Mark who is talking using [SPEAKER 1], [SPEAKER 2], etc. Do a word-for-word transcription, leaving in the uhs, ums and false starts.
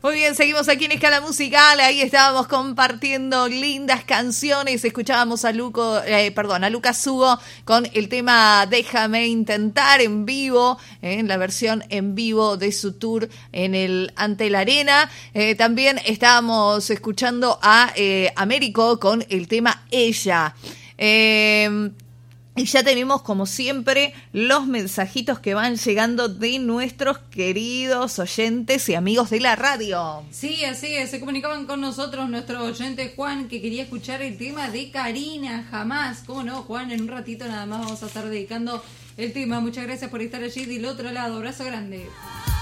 [SPEAKER 1] Muy bien, seguimos aquí en Escala Musical. Ahí estábamos compartiendo lindas canciones. Escuchábamos a Luco, eh, perdón, a Lucas Hugo con el tema Déjame Intentar en vivo, eh, en la versión en vivo de su tour en el Ante la Arena. Eh, también estábamos escuchando a eh, Américo con el tema Ella. Eh, Y ya tenemos, como siempre, los mensajitos que van llegando de nuestros queridos oyentes y amigos de la radio.
[SPEAKER 2] Sí, así es. Se comunicaban con nosotros nuestro oyente Juan, que quería escuchar el tema de Karina, Jamás. ¿Cómo no, Juan? En un ratito nada más vamos a estar dedicando el tema. Muchas gracias por estar allí del otro lado. Abrazo grande.